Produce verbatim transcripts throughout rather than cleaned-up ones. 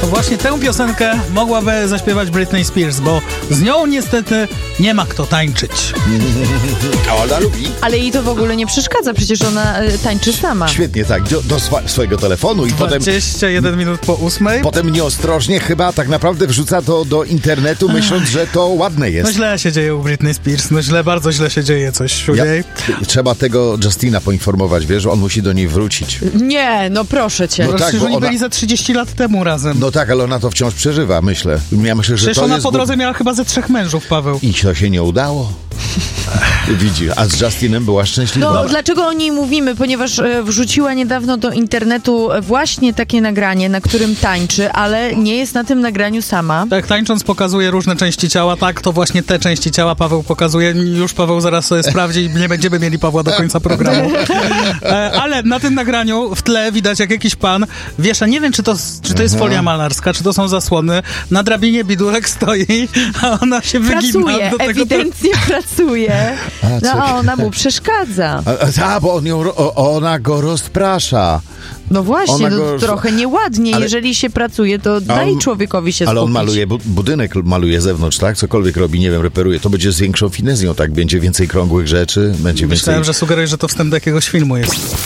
właśnie tę piosenkę mogłaby zaśpiewać Britney Spears, bo z nią niestety nie ma kto tańczyć. A ona lubi. Ale jej to w ogóle nie przeszkadza, przecież ona y, tańczy sama. Świetnie, tak, do, do swa- swojego telefonu i potem... dwadzieścia jeden minut po ósmej. Potem nieostrożnie chyba tak naprawdę wrzuca to do internetu, myśląc, że to ładne jest. No źle się dzieje u Britney Spears, no źle, bardzo źle się dzieje coś u Ja, niej. trzeba tego Justina poinformować, wiesz, on musi do niej wrócić. Nie, no proszę cię. No No tak, przecież bo oni ona- byli za trzydzieści lat temu razem. No tak, ale ona to wciąż przeżywa, myślę. Ja myślę, że Przecież to ona jest... po drodze głów- miała chyba ze trzech mężów, Paweł. I to się nie udało. Widzi, a z Justinem była szczęśliwa. No, dlaczego o niej mówimy? Ponieważ e, wrzuciła niedawno do internetu właśnie takie nagranie, na którym tańczy, ale nie jest na tym nagraniu sama. Tak, tańcząc pokazuje różne części ciała, tak, to właśnie te części ciała Paweł pokazuje. Już Paweł zaraz sobie sprawdzi i nie będziemy mieli Pawła do końca programu. E, ale na tym nagraniu w tle widać, jak jakiś pan wiesza, nie wiem, czy to, czy to jest folia malarska, czy to są zasłony, na drabinie bidulek stoi, a ona się wygina Pracuje, do tego. ewidentnie pracuje. A, No, co- a ona mu przeszkadza. A, a, bo on ją, ro- o, ona go rozprasza. No właśnie, Ona no, go- trochę nieładnie. Ale- Jeżeli się pracuje, to daj człowiekowi się Ale on skupić. maluje, bu- budynek maluje z zewnątrz, tak? Cokolwiek robi, nie wiem, reperuje. To będzie z większą finezją, tak? Będzie więcej krągłych rzeczy, będzie Myślałem, więcej... że sugerujesz, że to wstęp do jakiegoś filmu jest.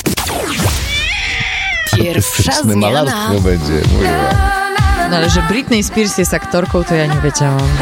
Pierwsza Artystyczne zmiana. malarstwo będzie. Mówię. No ale że Britney Spears jest aktorką, to ja nie wiedziałam.